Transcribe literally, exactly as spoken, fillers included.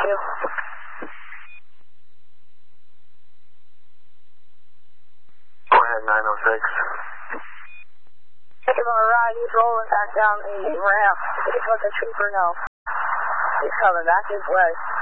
you. Go ahead, nine oh six. Taking him on a ride, he's rolling back down the ramp. He's with the trooper now. He's coming back his way.